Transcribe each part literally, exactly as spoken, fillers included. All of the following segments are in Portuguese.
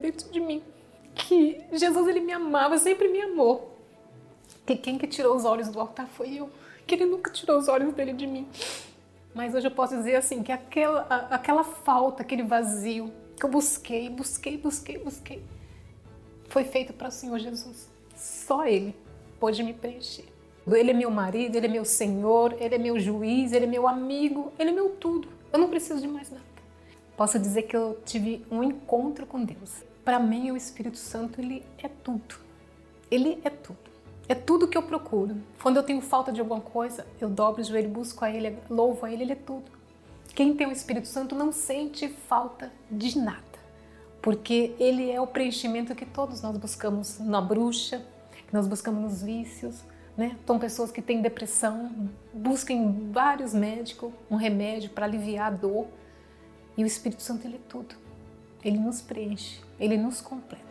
dentro de mim. Que Jesus, ele me amava, sempre me amou. Que quem que tirou os olhos do altar foi eu. Que ele nunca tirou os olhos dele de mim. Mas hoje eu posso dizer assim, que aquela, aquela falta, aquele vazio que eu busquei, busquei, busquei, busquei, foi feito para o Senhor Jesus. Só Ele pôde me preencher. Ele é meu marido, Ele é meu Senhor, Ele é meu juiz, Ele é meu amigo, Ele é meu tudo. Eu não preciso de mais nada. Posso dizer que eu tive um encontro com Deus. Para mim, o Espírito Santo, Ele é tudo. Ele é tudo. É tudo que eu procuro. Quando eu tenho falta de alguma coisa, eu dobro o joelho, busco a Ele, louvo a Ele, Ele é tudo. Quem tem o Espírito Santo não sente falta de nada, porque Ele é o preenchimento que todos nós buscamos na bruxa, que nós buscamos nos vícios, né? São pessoas que têm depressão, buscam em vários médicos um remédio para aliviar a dor, e o Espírito Santo, Ele é tudo. Ele nos preenche, Ele nos completa.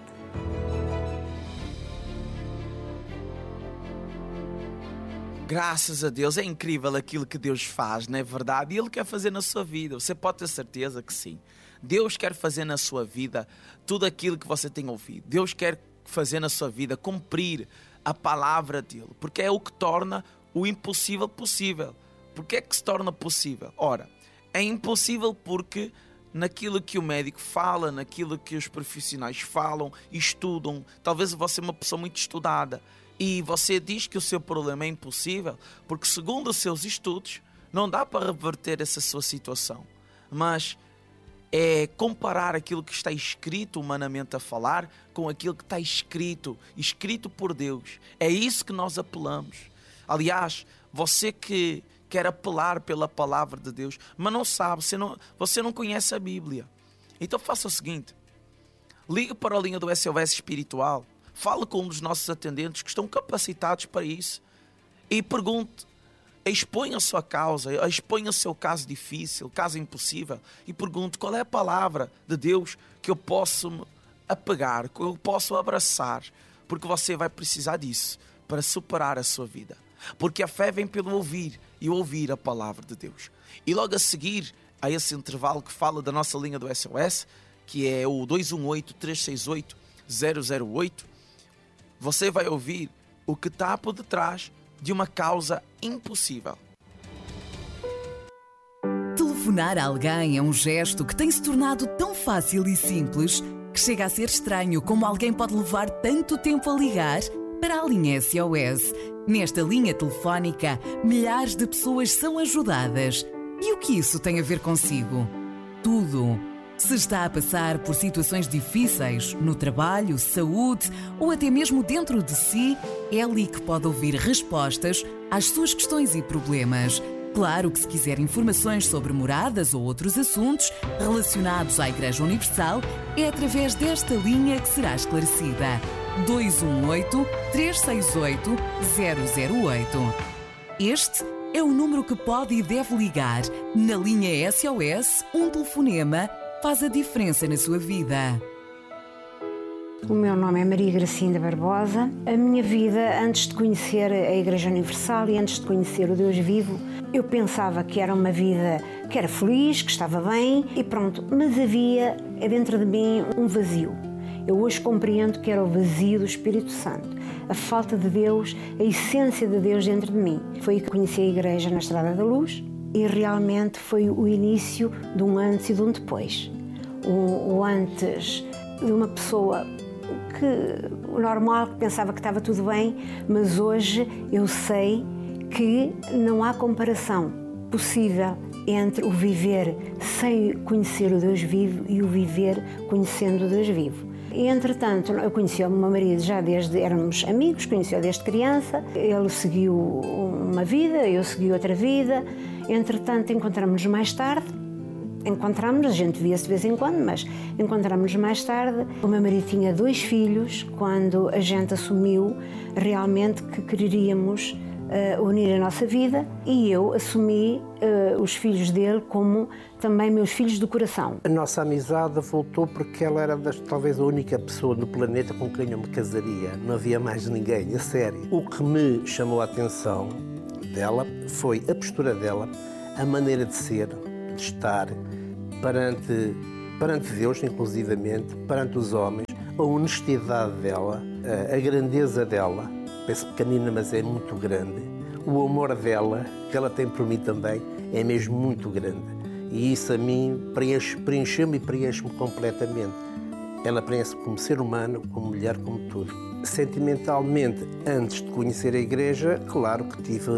Graças a Deus, é incrível aquilo que Deus faz, não é verdade? E Ele quer fazer na sua vida, você pode ter certeza que sim. Deus quer fazer na sua vida tudo aquilo que você tem ouvido. Deus quer fazer na sua vida, cumprir a palavra dEle, porque é o que torna o impossível possível. Por que é que se torna possível? Ora, é impossível porque naquilo que o médico fala, naquilo que os profissionais falam, estudam, talvez você é uma pessoa muito estudada, e você diz que o seu problema é impossível, porque segundo os seus estudos, não dá para reverter essa sua situação. Mas é comparar aquilo que está escrito humanamente a falar com aquilo que está escrito, escrito por Deus. É isso que nós apelamos. Aliás, você que quer apelar pela palavra de Deus, mas não sabe, você não, você não conhece a Bíblia. Então faça o seguinte, ligue para a linha do S O S Espiritual, fale com um dos nossos atendentes que estão capacitados para isso e pergunte, exponha a sua causa, exponha o seu caso difícil, caso impossível e pergunte qual é a palavra de Deus que eu posso me apegar, que eu posso abraçar, porque você vai precisar disso para superar a sua vida. Porque a fé vem pelo ouvir e ouvir a palavra de Deus. E logo a seguir a esse intervalo que fala da nossa linha do S O S, que é o dois um oito, três seis oito, zero zero oito, você vai ouvir o que está por detrás de uma causa impossível. Telefonar a alguém é um gesto que tem se tornado tão fácil e simples que chega a ser estranho como alguém pode levar tanto tempo a ligar para a linha S O S. Nesta linha telefónica, milhares de pessoas são ajudadas. E o que isso tem a ver consigo? Tudo. Se está a passar por situações difíceis, no trabalho, saúde ou até mesmo dentro de si, é ali que pode ouvir respostas às suas questões e problemas. Claro que se quiser informações sobre moradas ou outros assuntos relacionados à Igreja Universal, é através desta linha que será esclarecida. dois um oito, três seis oito, zero zero oito. Este é o número que pode e deve ligar. Na linha S O S, um telefonema faz a diferença na sua vida. O meu nome é Maria Gracinda Barbosa. A minha vida, antes de conhecer a Igreja Universal e antes de conhecer o Deus vivo, eu pensava que era uma vida que era feliz, que estava bem e pronto. Mas havia dentro de mim um vazio. Eu hoje compreendo que era o vazio do Espírito Santo, a falta de Deus, a essência de Deus dentro de mim. Foi aí que conheci a Igreja na Estrada da Luz e realmente foi o início de um antes e de um depois. O, o antes de uma pessoa que, o normal, que pensava que estava tudo bem, mas hoje eu sei que não há comparação possível entre o viver sem conhecer o Deus vivo e o viver conhecendo o Deus vivo. E, entretanto, eu conheci o meu marido já desde, éramos amigos, conheci-o desde criança, ele seguiu uma vida, eu segui outra vida, entretanto encontramos-nos mais tarde, encontramos, a gente via-se de vez em quando, mas encontramos-nos mais tarde. O meu marido tinha dois filhos quando a gente assumiu realmente que queríamos uh, unir a nossa vida e eu assumi uh, os filhos dele como também meus filhos do coração. A nossa amizade voltou porque ela era das, talvez a única pessoa no planeta com quem eu me casaria. Não havia mais ninguém, a sério. O que me chamou a atenção dela foi a postura dela, a maneira de ser, de estar perante, perante Deus, inclusivamente, perante os homens. a honestidade dela, a grandeza dela, parece pequenina, mas é muito grande. O amor dela, que ela tem por mim também, é mesmo muito grande. E isso a mim preenche, preencheu-me e preenche-me completamente. Ela preenche-me como ser humano, como mulher, como tudo. Sentimentalmente, antes de conhecer a igreja, claro que tive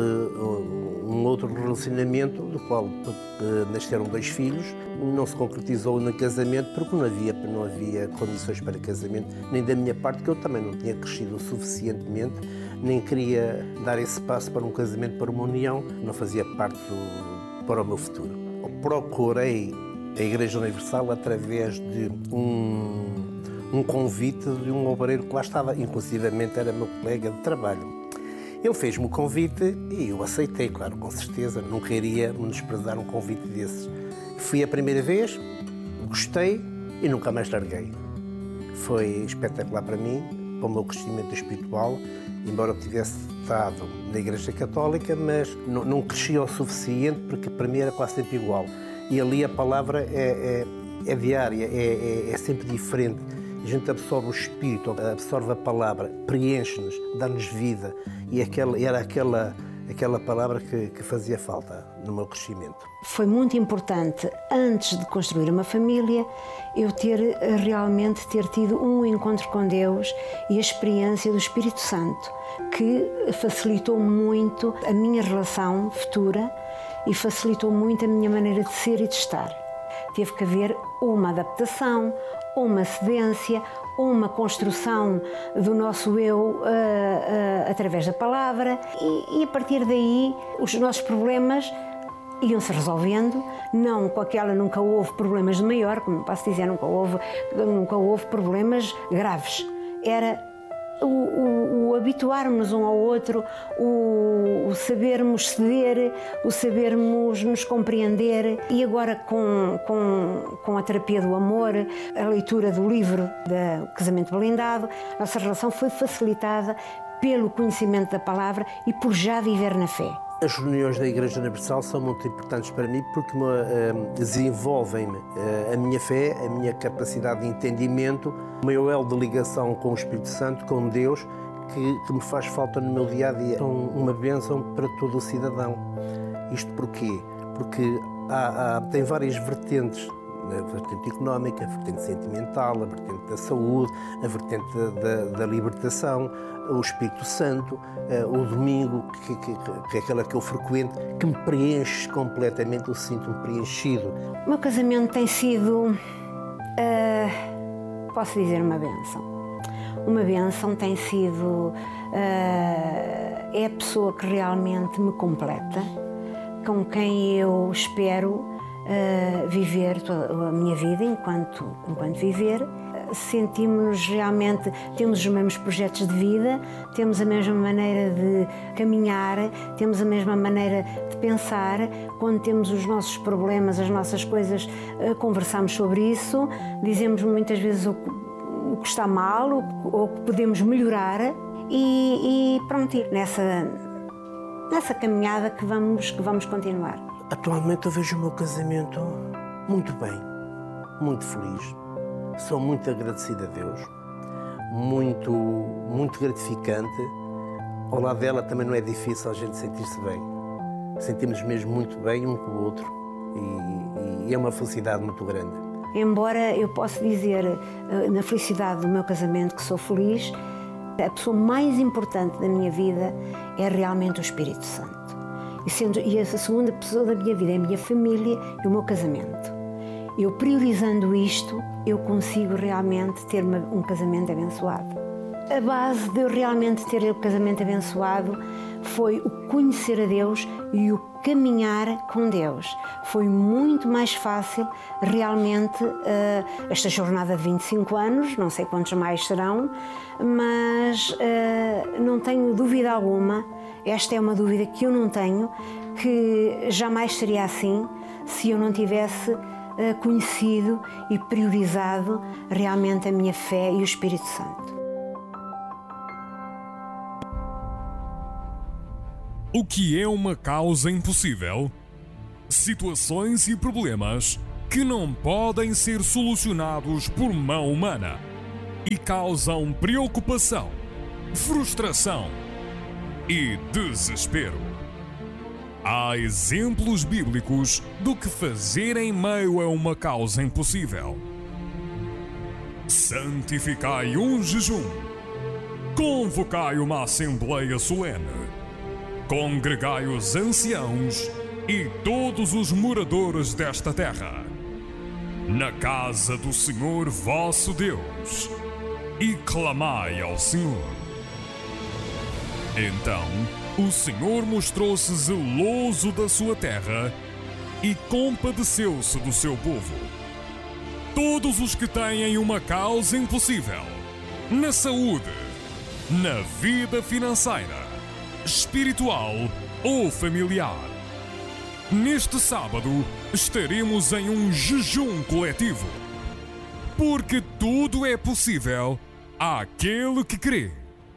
um outro relacionamento, do qual nasceram dois filhos. Não se concretizou no casamento porque não havia, não havia condições para casamento, nem da minha parte, que eu também não tinha crescido o suficientemente, nem queria dar esse passo para um casamento, para uma união, não fazia parte do, para o meu futuro. Eu procurei a Igreja Universal através de um, um convite de um obreiro que lá estava, inclusivamente era meu colega de trabalho. Ele fez-me o convite e eu aceitei, claro, com certeza, não queria menosprezar um convite desses. Fui a primeira vez, gostei e nunca mais larguei. Foi espetacular para mim, para o meu crescimento espiritual, embora eu tivesse estado na Igreja Católica, mas não, não crescia o suficiente porque para mim era quase sempre igual. E ali a palavra é, é, é diária, é, é, é sempre diferente. A gente absorve o Espírito, absorve a palavra, preenche-nos, dá-nos vida. E aquela, era aquela, aquela palavra que, que fazia falta no meu crescimento. Foi muito importante, antes de construir uma família, eu ter realmente ter tido um encontro com Deus e a experiência do Espírito Santo, que facilitou muito a minha relação futura e facilitou muito a minha maneira de ser e de estar. Teve que haver uma adaptação, uma cedência, uma construção do nosso eu uh, uh, através da palavra e, e a partir daí os nossos problemas iam-se resolvendo, não com aquela nunca houve problemas de maior, como posso dizer, nunca houve, nunca houve problemas graves. Era o, o, o habituarmos um ao outro, o, o sabermos ceder, o sabermos nos compreender. E agora com, com, com a terapia do amor, a leitura do livro do Casamento Blindado, a nossa relação foi facilitada pelo conhecimento da palavra e por já viver na fé. As reuniões da Igreja Universal são muito importantes para mim porque me, uh, desenvolvem-me uh, a minha fé, a minha capacidade de entendimento, o meu elo de ligação com o Espírito Santo, com Deus, que, que me faz falta no meu dia-a-dia. São uma bênção para todo o cidadão. Isto porquê? Porque há, há, tem várias vertentes. A vertente económica, a vertente sentimental, a vertente da saúde, a vertente da, da libertação, o Espírito Santo, o domingo, que, que, que é aquela que eu frequento, que me preenche completamente, eu sinto-me preenchido. O meu casamento tem sido, uh, posso dizer, uma bênção. Uma bênção tem sido, uh, é a pessoa que realmente me completa, com quem eu espero Uh, viver toda a minha vida enquanto, enquanto viver. Uh, sentimos-nos realmente, temos os mesmos projetos de vida, temos a mesma maneira de caminhar, temos a mesma maneira de pensar. Quando temos os nossos problemas, as nossas coisas, uh, conversamos sobre isso, dizemos muitas vezes o, o que está mal, o, o que podemos melhorar e, e pronto, nessa, nessa caminhada que vamos, que vamos continuar. Atualmente eu vejo o meu casamento muito bem, muito feliz. Sou muito agradecido a Deus, muito, muito gratificante. Ao lado dela também não é difícil a gente sentir-se bem. Sentimos mesmo muito bem um com o outro e, e é uma felicidade muito grande. Embora eu possa dizer na felicidade do meu casamento que sou feliz, a pessoa mais importante da minha vida é realmente o Espírito Santo. E, sendo, e a segunda pessoa da minha vida é a minha família e o meu casamento. Eu priorizando isto, eu consigo realmente ter uma, um casamento abençoado. A base de eu realmente ter o casamento abençoado foi o conhecer a Deus e o caminhar com Deus. Foi muito mais fácil realmente uh, esta jornada de vinte e cinco anos, não sei quantos mais serão, mas uh, não tenho dúvida alguma. Esta é uma dúvida que eu não tenho, que jamais seria assim se eu não tivesse uh, conhecido e priorizado realmente a minha fé e o Espírito Santo. O que é uma causa impossível? Situações e problemas que não podem ser solucionados por mão humana. e causam preocupação, frustração e desespero. Há exemplos bíblicos do que fazer em meio a uma causa impossível. Santificai um jejum. Convocai uma assembleia solene. Congregai os anciãos e todos os moradores desta terra na casa do Senhor vosso Deus e clamai ao Senhor. Então o Senhor mostrou-se zeloso da sua terra e compadeceu-se do seu povo. Todos os que têm uma causa impossível, na saúde, na vida financeira, espiritual ou familiar. Neste sábado estaremos em um jejum coletivo, porque tudo é possível àquele que crê.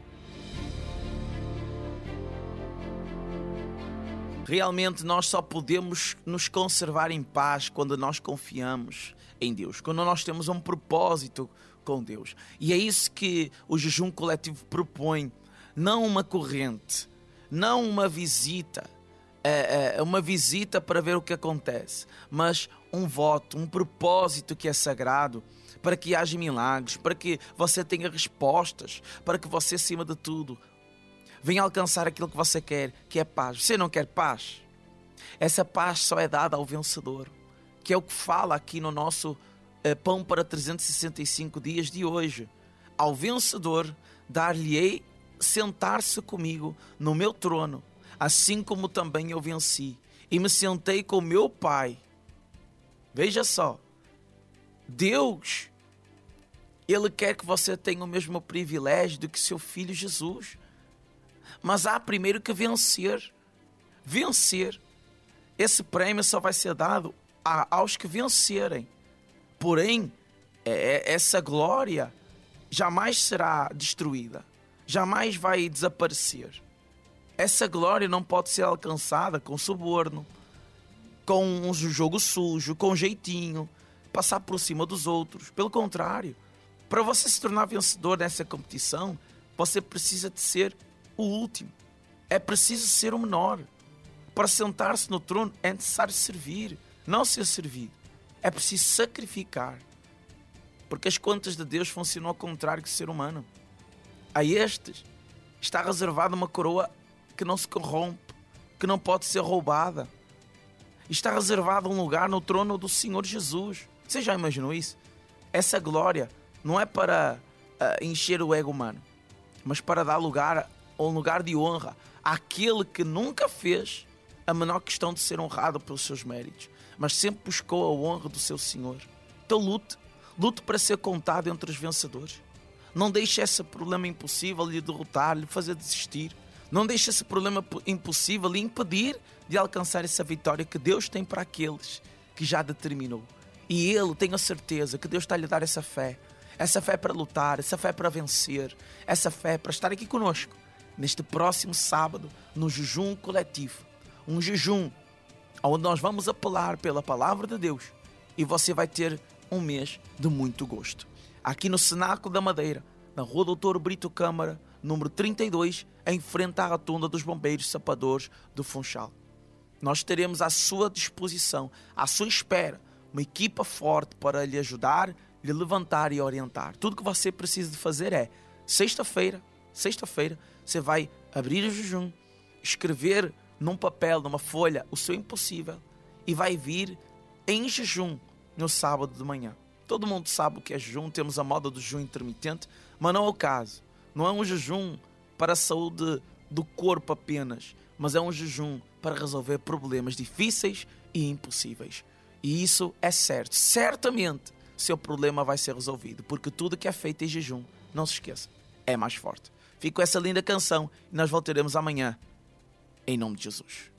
Realmente nós só podemos nos conservar em paz quando nós confiamos em Deus, quando nós temos um propósito com Deus. E é isso que o jejum coletivo propõe, não uma corrente, não uma visita, é, é uma visita para ver o que acontece, mas um voto, um propósito que é sagrado, para que haja milagres, para que você tenha respostas, para que você, acima de tudo, venha alcançar aquilo que você quer, que é paz. Você não quer paz? Essa paz só é dada ao vencedor, que é o que fala aqui no nosso eh, Pão para trezentos e sessenta e cinco dias de hoje. Ao vencedor dar-lhe-ei sentar-se comigo no meu trono, assim como também eu venci e me sentei com meu Pai. Veja só, Deus, Ele quer que você tenha o mesmo privilégio do que seu Filho Jesus. Mas há primeiro que vencer. Vencer. Esse prémio só vai ser dado a, aos que vencerem. Porém, é, essa glória jamais será destruída. Jamais vai desaparecer. Essa glória não pode ser alcançada com suborno, com um jogo sujo, com jeitinho, passar por cima dos outros. Pelo contrário, para você se tornar vencedor nessa competição, você precisa de ser o último. É preciso ser o menor. Para sentar-se no trono é necessário servir, não ser servido. É preciso sacrificar. Porque as contas de Deus funcionam ao contrário que o ser humano. A estes está reservada uma coroa que não se corrompe, que não pode ser roubada. Está reservado um lugar no trono do Senhor Jesus. Você já imaginou isso? Essa glória não é para uh, encher o ego humano, mas para dar lugar um lugar de honra àquele que nunca fez a menor questão de ser honrado pelos seus méritos, mas sempre buscou a honra do seu Senhor. Então lute, lute para ser contado entre os vencedores. Não deixe esse problema impossível lhe derrotar, lhe fazer desistir. Não deixe esse problema impossível lhe impedir de alcançar essa vitória que Deus tem para aqueles que já determinou. E Ele, tenho a certeza que Deus está a lhe dar essa fé. Essa fé para lutar, essa fé para vencer, essa fé para estar aqui conosco neste próximo sábado, no jejum coletivo. Um jejum onde nós vamos apelar pela palavra de Deus e você vai ter um mês de muito gosto. Aqui no Cenáculo da Madeira, na Rua Doutor Brito Câmara, número trinta e dois, em frente à Rotunda dos Bombeiros Sapadores do Funchal. Nós teremos à sua disposição, à sua espera, uma equipa forte para lhe ajudar, lhe levantar e orientar. Tudo que você precisa de fazer é, sexta-feira, sexta-feira, você vai abrir o jejum, escrever num papel, numa folha, o seu impossível e vai vir em jejum no sábado de manhã. Todo mundo sabe o que é jejum, temos a moda do jejum intermitente, mas não é o caso. Não é um jejum para a saúde do corpo apenas, mas é um jejum para resolver problemas difíceis e impossíveis. E isso é certo. Certamente, seu problema vai ser resolvido, porque tudo que é feito em jejum, não se esqueça, é mais forte. Fico com essa linda canção e nós voltaremos amanhã, em nome de Jesus.